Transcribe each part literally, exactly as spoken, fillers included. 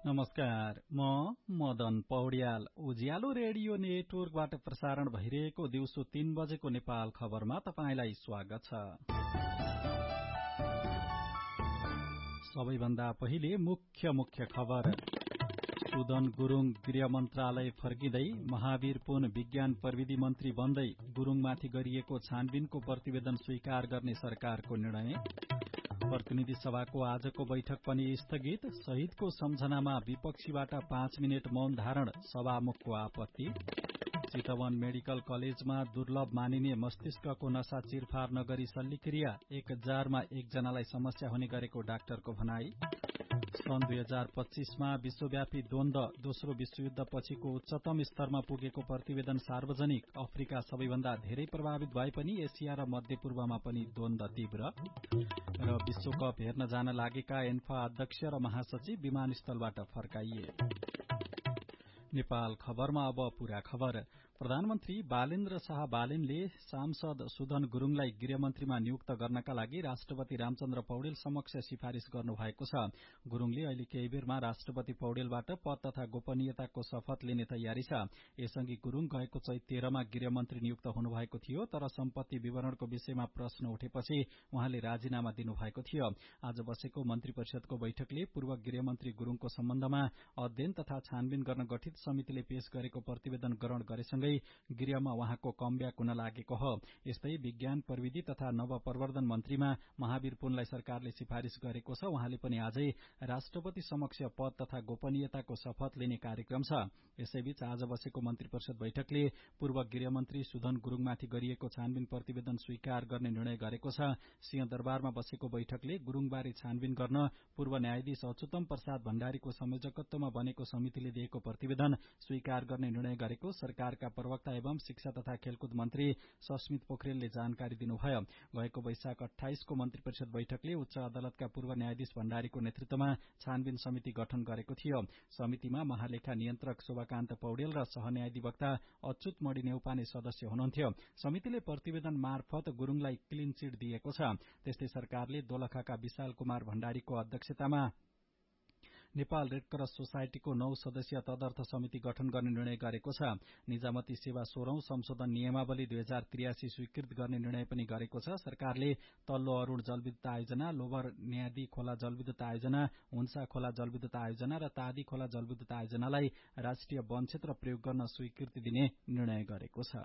नमस्कार, म मदन पौड्याल। उज्यालो रेडियो नेटवर्कबाट प्रसारण भइरहेको दिउँसो तीन बजेको नेपाल खबरमा तपाईंलाई स्वागत छ। सबैभन्दा पहिले मुख्य मुख्य खबर। सुदन गुरुङ गृह मन्त्रालय फर्किँदै, महावीर पुन विज्ञान प्रविधि मन्त्री बन्दै गुरुङमाथि गरिएको छानबिनको प्रतिवेदन स्वीकार गर्ने सरकारको निर्णय। प्रतिनिधि सभाको आजको बैठक पनि स्थगित, शहीदको सम्झनामा विपक्षीबाट पाँच मिनट मौन धारण, सभामुखको आपत्ति। चितवन मेडिकल कलेजमा दुर्लभ मानिने मस्तिष्कको नशा चिरफार नगरी शल्यक्रिया, एक हजारमा एकजनालाई समस्या हुने गरेको डाक्टरको भनाई। सन् दुई हजार पच्चीसमा विश्वव्यापी द्वन्द, दोस्रो विश्वयुद्ध पछिको उच्चतम स्तरमा पुगेको प्रतिवेदन सार्वजनिक। अफ्रिका सबैभन्दा धेरै प्रभावित भए पनि एसिया र मध्यपूर्वमा पनि द्वन्द तीव्र। र विश्वकप हेर्न जान लागेका एन्फा अध्यक्ष र महासचिव विमानस्थलबाट फर्काइए। नेपाल खबरमा अब पूरा खबर। प्रधानमन्त्री बालेन्द्र शाह बालेनले सांसद सुदन गुरुङलाई गृहमन्त्रीमा नियुक्त गर्नका लागि राष्ट्रपति रामचन्द्र पौडेल समक्ष सिफारिश गर्नु भएको छ। गुरुङले अहिले केही बेरमा राष्ट्रपति पौडेलबाट पद तथा गोपनीयताको शपथ लिने तयारी छ। यसअघि गुरुङ गएको चैत तेह्रमा गृहमन्त्री नियुक्त हुनुभएको थियो, तर सम्पत्ति विवरणको विषयमा प्रश्न उठेपछि उहाँले राजीनामा दिनुभएको थियो। आज बसेको मन्त्री परिषदको बैठकले पूर्व गृहमन्त्री गुरुङको सम्बन्धमा अध्ययन तथा छानबिन गर्न गठित समितिले पेश गरेको प्रतिवेदन ग्रहण गरेसँगै गृहमा उहाँको कमब्याक हुन लागेको हो। यस्तै विज्ञान प्रविधि तथा नवप्रवर्धन मन्त्रीमा महावीर पुनलाई सरकारले सिफारिश गरेको छ। उहाँले पनि आजै राष्ट्रपति समक्ष पद तथा गोपनीयताको शपथ लिने कार्यक्रम छ। यसैबीच आज बसेको मन्त्री परिषद बैठकले पूर्व गृहमन्त्री सुदन गुरुङमाथि गरिएको छानबिन प्रतिवेदन स्वीकार गर्ने निर्णय गरेको छ। सिंहदरबारमा बसेको बैठकले गुरुङबारे छानबिन गर्न पूर्व न्यायाधीश अच्युतम प्रसाद भण्डारीको संयोजकत्वमा बनेको समितिले दिएको प्रतिवेदन स्वीकार गर्ने निर्णय गरेको सरकारका प्रवक्ता एवं शिक्षा तथा खेलकुद मन्त्री सस्मित पोखरेलले जानकारी दिनुभयो। गएको वैशाख अठाइसको मन्त्री परिषद बैठकले उच्च अदालतका पूर्व न्यायाधीश भण्डारीको नेतृत्वमा छानबिन समिति गठन गरेको थियो। समितिमा महालेखा नियन्त्रक शोभाकान्त पौडेल र सहन्यायाधिवक्ता अच्युत मणि नेउपाने सदस्य हुनुहुन्थ्यो। समितिले प्रतिवेदन मार्फत गुरुङलाई क्लिन चिट दिएको छ। त्यस्तै सरकारले दोलखाका विशाल कुमार भण्डारीको अध्यक्षतामा नेपाल रेडक्रस सोसाइटीको नौ सदस्यीय तदर्थ समिति गठन गर्ने निर्णय गरेको छ। निजामती सेवा सोह्रौं संशोधन नियमावली दुई हजार त्रियासी स्वीकृत गर्ने निर्णय पनि गरेको छ। सरकारले तल्लो अरूण जलविद्युत आयोजना, लोभर न्यादी खोला जलविद्युत आयोजना, हुन्सा खोला जलविद्युत आयोजना र तादी खोला जलविद्युत आयोजनालाई राष्ट्रिय वन क्षेत्र प्रयोग गर्न स्वीकृति दिने निर्णय गरेको छ।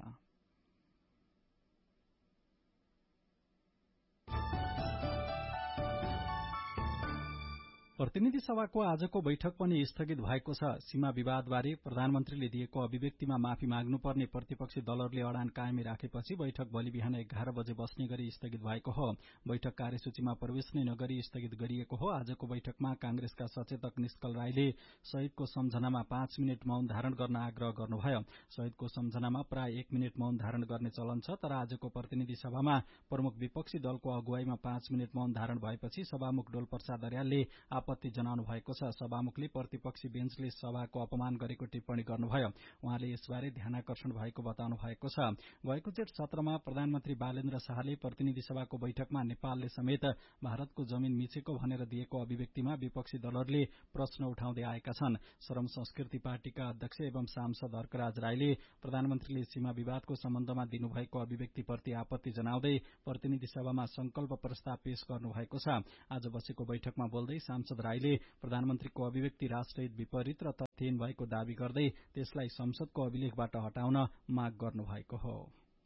प्रतिनिधि सभाको आजको बैठक पनि स्थगित भएको छ। सीमा विवादबारे प्रधानमन्त्रीले दिएको अभिव्यक्तिमा माफी माग्नुपर्ने प्रतिपक्षी दलहरूले अडान कायमै राखेपछि बैठक भोलि बिहान एघार बजे बस्ने गरी स्थगित भएको हो। बैठक कार्यसूचीमा प्रवेश नै नगरी स्थगित गरिएको हो। आजको बैठकमा कांग्रेसका सचेतक निष्कल राईले शहीदको सम्झनामा पाँच मिनट मौन धारण गर्न आग्रह गर्नुभयो। शहीदको सम्झनामा प्राय एक मिनट मौन धारण गर्ने चलन छ, तर आजको प्रतिनिधि सभामा प्रमुख विपक्षी दलको अगुवाईमा पाँच मिनट मौन धारण भएपछि सभामुख डोलप्रसाद अर्यालले आपत्ति जनाउनु भएको छ। सभामुखले प्रतिपक्षी बेन्चले सभाको अपमान गरेको टिप्पणी गर्नुभयो। उहाँले यसबारे ध्यानाकर्षण भएको बताउनु भएको छ। गएको जेठ सत्रमा प्रधानमन्त्री बालेन्द्र शाहले प्रतिनिधि सभाको बैठकमा नेपालले समेत भारतको जमीन मिचेको भनेर दिएको अभिव्यक्तिमा विपक्षी दलहरूले प्रश्न उठाउँदै आएका छन्। श्रम संस्कृति पार्टीका अध्यक्ष एवं सांसद हर्कराज राईले प्रधानमन्त्रीले सीमा विवादको सम्बन्धमा दिनुभएको अभिव्यक्तिप्रति आपत्ति जनाउँदै प्रतिनिधि सभामा संकल्प प्रस्ताव पेश गर्नुभएको छ। आज बसेको बैठकमा बोल्दै सांसद राईले प्रधानमन्त्रीको अभिव्यक्ति राष्ट्रहित विपरीत र तथ्यहीन भएको दावी गर्दै त्यसलाई संसदको अभिलेखबाट हटाउन माग गर्नुभएको हो।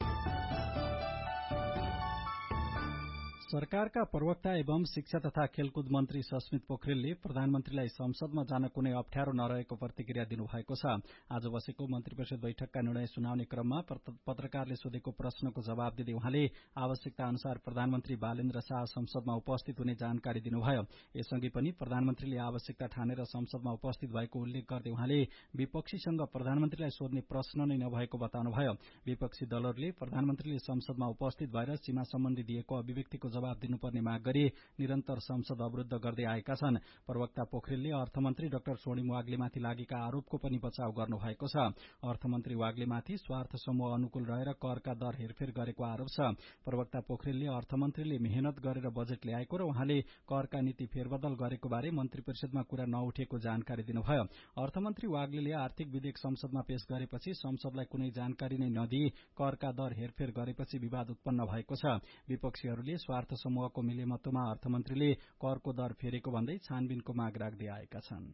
सरकारका प्रवक्ता एवं शिक्षा तथा खेलकुद मन्त्री सस्मित पोखरेलले प्रधानमन्त्रीलाई संसदमा जान कुनै अप्ठ्यारो नरहेको प्रतिक्रिया दिनुभएको छ। आज बसेको मन्त्री परिषद बैठकका निर्णय सुनाउने क्रममा पत्रकारले सोधेको प्रश्नको जवाब दिँदै उहाँले आवश्यकता अनुसार प्रधानमन्त्री बालेन्द्र शाह संसदमा उपस्थित हुने जानकारी दिनुभयो। यसअघि पनि प्रधानमन्त्रीले आवश्यकता ठानेर संसदमा उपस्थित भएको उल्लेख गर्दै उहाँले विपक्षीसँग प्रधानमन्त्रीलाई सोध्ने प्रश्न नै नभएको बताउनुभयो। विपक्षी दलहरूले प्रधानमन्त्रीले संसदमा उपस्थित भएर सीमा सम्बन्धी दिएको अभिव्यक्तिको जवाब दिनुपर्ने माग गरी निरन्तर संसद अवरुद्ध गर्दै आएका छन्। प्रवक्ता पोखरेलले अर्थमन्त्री डाक्टर स्वर्णिम वाग्लेमाथि लागेका आरोपको पनि बचाव गर्नुभएको छ। अर्थमन्त्री वाग्लेमाथि स्वार्थ समूह अनुकूल रहेर करका दर हेरफेर गरेको आरोप छ। प्रवक्ता पोखरेलले अर्थमन्त्रीले मेहनत गरेर बजेट ल्याएको र उहाँले करका नीति फेरबदल गरेको बारे मन्त्री परिषदमा कुरा नउठेको जानकारी दिनुभयो। अर्थमन्त्री वाग्लेले आर्थिक विधेयक संसदमा पेश गरेपछि संसदलाई कुनै जानकारी नै नदिई करका दर हेरफेर गरेपछि विवाद उत्पन्न भएको छ। विपक्षीहरूले स्वार्थ समूहको मिलेमतोमा अर्थमन्त्रीले करको दर फेरेको भन्दै छानबिनको माग राख्दै आएका छन्।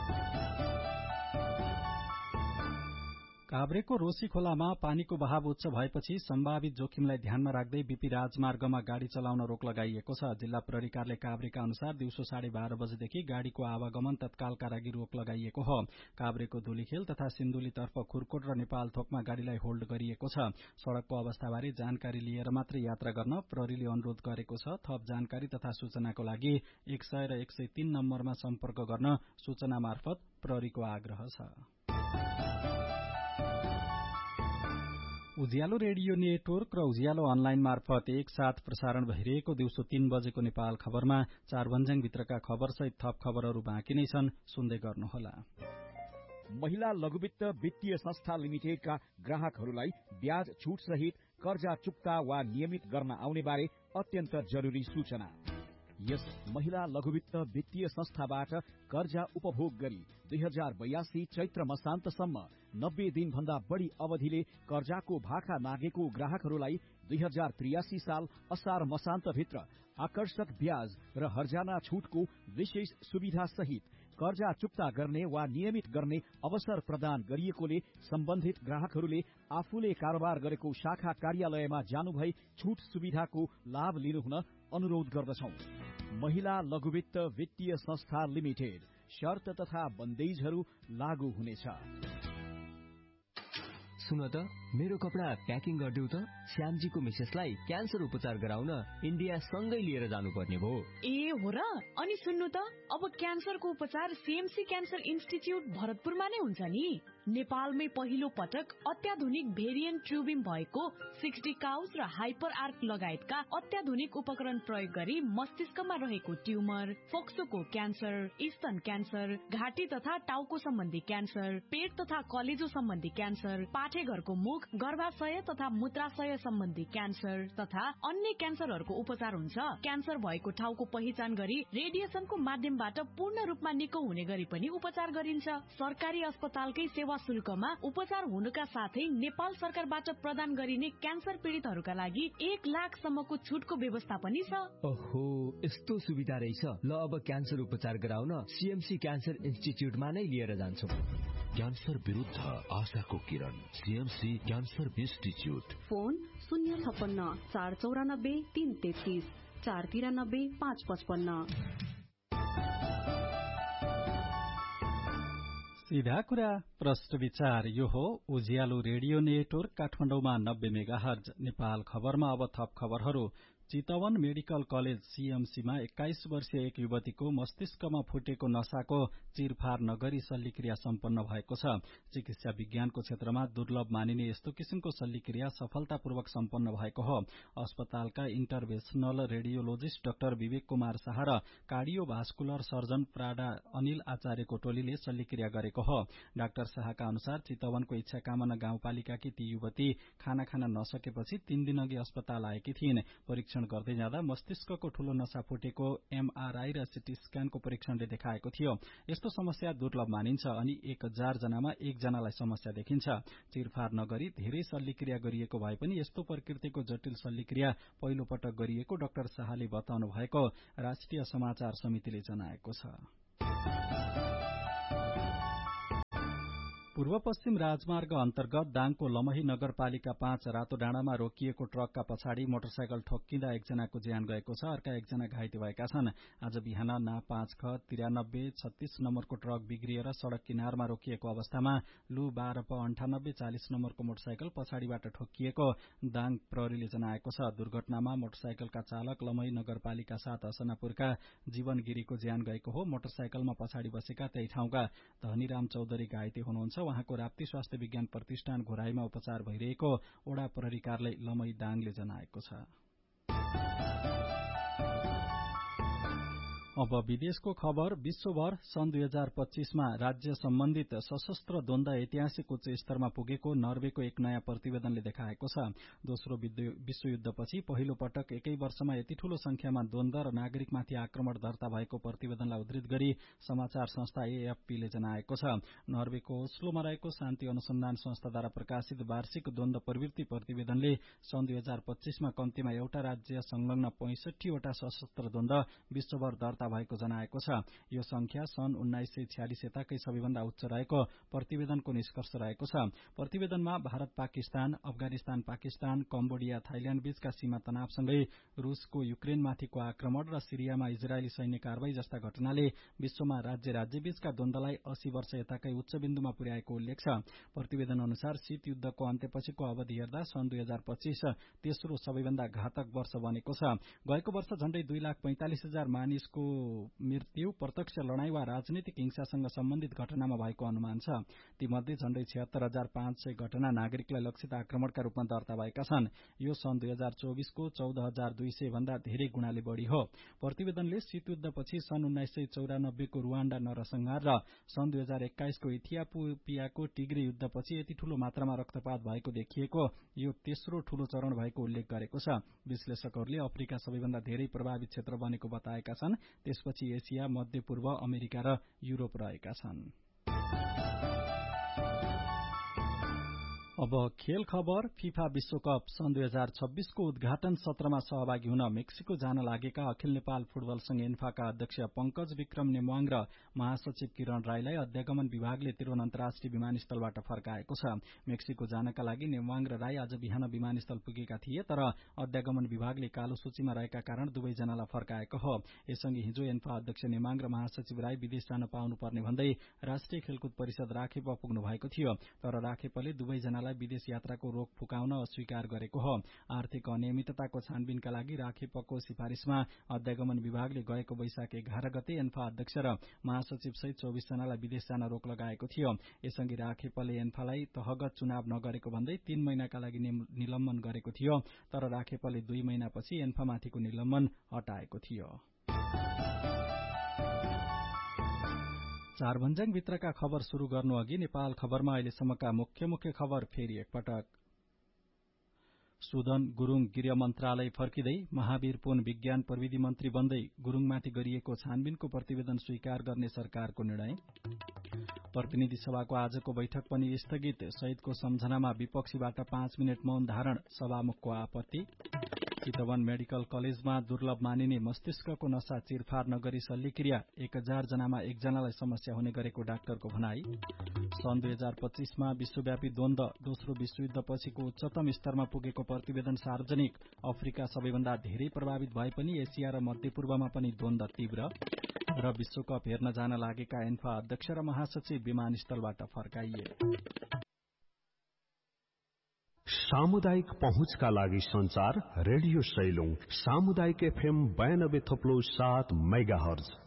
काभ्रेको रोशी खोलामा पानीको बहाव उच्च भएपछि सम्भावित जोखिमलाई ध्यानमा राख्दै बीपी राजमार्गमा गाड़ी चलाउन रोक लगाइएको छ। जिल्ला प्रहरी कार्यालय काभ्रेका अनुसार दिउँसो साढे बाह्र बजेदेखि गाड़ीको आवागमन तत्कालका लागि रोक लगाइएको हो। काभ्रेको धुलीखेल तथा सिन्धुलीतर्फ खुरकोट र नेपाल थोकमा गाड़ीलाई होल्ड गरिएको छ। सड़कको अवस्थाबारे जानकारी लिएर मात्रै यात्रा गर्न प्रहरीले अनुरोध गरेको छ। थप जानकारी तथा सूचनाको लागि एक सय र एक सय तीन नम्बरमा सम्पर्क गर्न सूचना मार्फत प्रहरीको आग्रह छ। उज्यालो रेडियो नेटवर्क र उज्यालो अनलाइन मार्फत एक साथ प्रसारण भइरहेको दिउँसो तीन बजेको नेपाल खबरमा चारभन्ज्याङ भित्रका खबरसहित थप खबरहरू बाँकी नै छन्, सुन्दै गर्नुहोला। महिला लघुवित्त वित्तीय संस्था लिमिटेडका ग्राहकहरूलाई ब्याज छुट सहित कर्जा चुक्ता वा नियमित गर्न आउने बारे अत्यन्त जरुरी सूचना। यस महिला लघुवित्त वित्तीय संस्थाबाट कर्जा उपभोग गरी दुई हजार बयासी चैत्र मसान्तसम्म नब्बे दिन भन्दा बढ़ी अवधिले कर्जाको भाका नागेको ग्राहकहरूलाई दुई हजार त्रियासी साल असार मसान्तभित्र आकर्षक ब्याज र हर्जाना छुटको विशेष सुविधा सहित कर्जा चुक्ता गर्ने वा नियमित गर्ने अवसर प्रदान गरिएकोले सम्बन्धित ग्राहकहरूले आफूले कारोबार गरेको शाखा कार्यालयमा जानुभई छुट सुविधाको लाभ लिनुहुन अनुरोध गर्दछौं। महिला लघुवित्त वित्तीय संस्था लिमिटेड, शर्त तथा बन्देजहरू लागू हुनेछ। सुन त, मेरो कपडा प्याकिङ गरिदेऊ त। श्यामजीको मिसेसलाई क्यान्सर उपचार गराउन इन्डिया सँगै लिएर जानुपर्ने भयो। ए हो र? अनि सुन्नु त, अब क्यान्सरको उपचार सीएमसी क्यान्सर इन्स्टिच्युट भरतपुरमा नै हुन्छ नि। नेपालमै पहिलो पटक अत्याधुनिक भेरिएन्ट ट्युबिङ भएको सिक्सटी काउस र हाइपर आर्क लगायतका अत्याधुनिक उपकरण प्रयोग गरी मस्तिष्कमा रहेको ट्युमर, फोक्सोको क्यान्सर, स्तन क्यान्सर, घाँटी तथा टाउको सम्बन्धी क्यान्सर, पेट तथा कलेजो सम्बन्धी क्यान्सर, पाठेघरको मुख, गर्भाशय तथा मूत्राशय सम्बन्धी क्यान्सर तथा अन्य क्यान्सरहरूको उपचार हुन्छ। क्यान्सर भएको ठाउँको पहिचान गरी रेडिएसनको माध्यमबाट पूर्ण रूपमा निको हुने गरी पनि उपचार गरिन्छ। सरकारी अस्पतालकै सेवा शुल्कमा उपचार हुनुका साथै नेपाल सरकारबाट प्रदान गरिने क्यान्सर पीड़ितहरूका लागि एक लाख सम्मको छुटको व्यवस्था पनि छ। ओहो, यस्तो सुविधा रहेछ। ल, अब क्यान्सर उपचार गराउन सीएमसी क्यान्सर इन्स्टिच्युटमा नै लिएर जान्छौं। क्यान्सर विरुद्ध आशाको किरण, सीएमसी क्यान्सर इन्स्टिच्युट। फोन शून्य छप्पन्न चार चौरानब्बे तीन तेत्तीस चार तिरानब्बे पाँच पचपन्न। सीधा कुरा प्रश्न विचार। यो हो उज्यालो रेडियो नेटवर्क काठमाडौँमा नब्बे मेगा हर्ज। नेपाल खबरमा अब थप खबरहरू। चितवन मेडिकल कलेज सीएमसीमा एक्काइस वर्षीय एक युवतीको मस्तिष्कमा फुटेको नसाको चिरफार नगरी शल्यक्रिया सम्पन्न भएको छ। चिकित्सा विज्ञानको क्षेत्रमा दुर्लभ मानिने यस्तो किसिमको शल्यक्रिया सफलतापूर्वक सम्पन्न भएको हो। अस्पतालका इन्टरभेन्सनल रेडियोलोजिस्ट डाक्टर विवेक कुमार शाह र कार्डियोभास्कुलर सर्जन प्राडा अनिल आचार्यको टोलीले शल्यक्रिया गरेको हो। डाक्टर शाहका अनुसार चितवनको इच्छाकामना गाउँपालिकाकी ती युवती खाना खान नसकेपछि तीन दिन अघि अस्पताल आएकी थिइन्। परीक्षण गर्दै जाँदा मस्तिष्कको ठूलो नसा फुटेको एमआरआई र सीटी स्क्यानको परीक्षणले देखाएको थियो। यस्तो समस्या दुर्लभ मानिन्छ अनि एक हजार जनामा एकजनालाई समस्या देखिन्छ। चिरफार नगरी धेरै शल्यक्रिया गरिएको भए पनि यस्तो प्रकृतिको जटिल शल्यक्रिया पहिलो पटक गरिएको डाक्टर शाहले बताउनु भएको राष्ट्रिय समाचार समितिले जनाएको छ। पूर्व पश्चिम राजमार्ग अन्तर्गत दाङको लमही नगरपालिका पाँच रातो डाँडामा रोकिएको ट्रकका पछाडि मोटरसाइकल ठोक्किँदा एकजनाको ज्यान गएको छ, अर्का एकजना घाइते भएका छन्। आज बिहान ना पाँच ख तिरानब्बे छत्तीस नम्बरको ट्रक बिग्रिएर सड़क किनारमा रोकिएको अवस्थामा लु बाह्र प अन्ठानब्बे चालिस नम्बरको मोटरसाइकल पछाडिबाट ठोक्किएको दाङ प्रहरीले जनाएको छ। दुर्घटनामा मोटरसाइकलका चालक लमही नगरपालिका सात असनापुरका जीवन गिरीको ज्यान गएको हो। मोटरसाइकलमा पछाडि बसेका त्यही ठाउँका धनीराम चौधरी घाइते हुनुहुन्छ। उहाँको राप्ती स्वास्थ्य विज्ञान प्रतिष्ठान घोराईमा उपचार भइरहेको ओडा प्रहरी कार्यालय लमही दाङले जनाएको छ। अब विदेशको खबर। विश्वभर सन् दुई हजार पच्चीसमा राज्य सम्बन्धित सशस्त्र द्वन्द ऐतिहासिक उच्च स्तरमा पुगेको नर्वेको एक नयाँ प्रतिवेदनले देखाएको छ। दोस्रो विश्वयुद्धपछि पहिलो पटक एकै वर्षमा यति ठूलो संख्यामा द्वन्द र नागरिकमाथि आक्रमण दर्ता भएको प्रतिवेदनलाई उद्धृत गरी समाचार संस्था एएफपीले जनाएको छ। नर्वेको ओस्लोमा रहेको शान्ति अनुसन्धान संस्थाद्वारा प्रकाशित वार्षिक द्वन्द प्रवृत्ति प्रतिवेदनले सन् दुई हजार पच्चीसमा कम्तीमा एउटा राज्य संलग्न पैंसठीवटा सशस्त्र द्वन्द विश्वभर दर्ता भएको जनाएको छ। यो संख्या सन् उन्नाइस सय छ्यालिस यताकै सबैभन्दा उच्च रहेको प्रतिवेदनको निष्कर्ष रहेको छ। प्रतिवेदनमा भारत पाकिस्तान, अफगानिस्तान पाकिस्तान, कम्बोडिया थाइल्याण्ड बीचका सीमा तनावसँगै रूसको युक्रेनमाथिको आक्रमण र सिरियामा इजरायली सैन्य कारवाही जस्ता घटनाले विश्वमा राज्य राज्य बीचका द्वन्द्वलाई अस्सी वर्ष यताकै उच्च बिन्दुमा पुर्याएको उल्लेख छ। प्रतिवेदन अनुसार शीत युद्धको अन्त्यपछिको अवधि हेर्दा सन् दुई हजार पच्चीस तेस्रो सबैभन्दा घातक वर्ष बनेको छ। गएको वर्ष झण्डै दुई लाख पैंतालिस हजार मानिसको मृत्यु प्रत्यक्ष लडाई वा राजनीतिक हिंसासँग सम्बन्धित घटनामा भएको अनुमान छ। तीमध्ये झण्डै छिहत्तर हजार पाँच सय घटना नागरिकलाई लक्षित आक्रमणका रूपमा दर्ता भएका छन्। यो सन् दुई हजार चौबीसको चौध हजार दुई सय भन्दा धेरै गुणाले बढ़ी हो। प्रतिवेदनले शीतयुद्धपछि सन् उन्नाइस सय चौरानब्बेको रुवाण्डा नरसंहार र सन् दुई हजार एक्काइसको इथियोपियाको टिग्रे युद्धपछि यति ठूलो मात्रामा रक्तपात भएको देखिएको यो तेस्रो ठूलो चरण भएको उल्लेख गरेको छ। विश्लेषकहरूले अफ्रिका सबैभन्दा धेरै प्रभावित क्षेत्र बनेको बताएका छन्। त्यसपछि एसिया, मध्यपूर्व, अमेरिका र युरोप रहेका छन्। अब खेल खबर। फिफा विश्वकप सन् दुई हजार छब्बीसको उद्घाटन सत्रमा सहभागी हुन मेक्सिको जान लागेका अखिल नेपाल फुटबल संघ एन्फाका अध्यक्ष पंकज विक्रम नेमवाङ र महासचिव किरण राईलाई अध्यागमन विभागले त्रिभुवन अन्तर्राष्ट्रिय विमानस्थलबाट फर्काएको छ। मेक्सिको जानका लागि नेमवाङ र राई आज बिहान विमानस्थल पुगेका थिए, तर अध्यागमन विभागले कालो सूचीमा रहेका कारण दुवैजनालाई फर्काएको हो। यसअघि हिजो एन्फा अध्यक्ष नेमाङ र महासचिव राई विदेश जान पाउनुपर्ने भन्दै राष्ट्रिय खेलकुद परिषद राखेप पुग्नु भएको थियो, तर राखेपले दुवैजनालाई विदेश यात्राको रोक फुकाउन अस्वीकार गरेको हो। आर्थिक अनियमितताको छानबिनका लागि राखेपको सिफारिशमा अध्यागमन विभागले गएको वैशाख एघार गते एन्फा अध्यक्ष र महासचिव सहित चौबीस जनालाई विदेश जान रोक लगाएको थियो। यसअघि राखेपले एन्फालाई तहगत चुनाव नगरेको भन्दै तीन महिनाका लागि निलम्बन गरेको थियो, तर राखेपले दुई महिनापछि एन्फामाथिको निलम्बन हटाएको थियो। चार भन्ज्याङ भित्रका खबर शुरू गर्नु अघि नेपाल खबरमा अहिलेसम्मका मुख्य मुख्य खबर फेरि एकपटक। सुदन गुरूङ गृह मन्त्रालय फर्किँदै, महावीर पुन विज्ञान प्रविधि मन्त्री बन्दै गुरूङमाथि गरिएको छानबिनको प्रतिवेदन स्वीकार गर्ने सरकारको निर्णय। प्रतिनिधि सभाको आजको बैठक पनि स्थगित, शहीदको सम्झनामा विपक्षीबाट पाँच मिनट मौन धारण, सभामुखको आपत्ति। चितवन मेडिकल कलेजमा दुर्लभ मानिने मस्तिष्कको नशा चिरफार नगरी शल्यक्रिया, एक हजार जनामा एकजनालाई समस्या हुने गरेको डाक्टरको भनाई। सन् दुई हजार पच्चीसमा विश्वव्यापी द्वन्द, दोस्रो विश्वयुद्धपछिको उच्चतम स्तरमा पुगेको प्रतिवेदन सार्वजनिक, अफ्रिका सबैभन्दा धेरै प्रभावित भए पनि एसिया र मध्यपूर्वमा पनि द्वन्द तीव्र। र विश्वकप हेर्न जान लागेका एन्फा अध्यक्ष र महासचिव विमानस्थलबाट फर्काइए। सामुदायिक पहुँचका लागि संचार रेडियो सैलुङ सामुदायिक एफएम बयानब्बे थप्लो सात मेगा हर्ज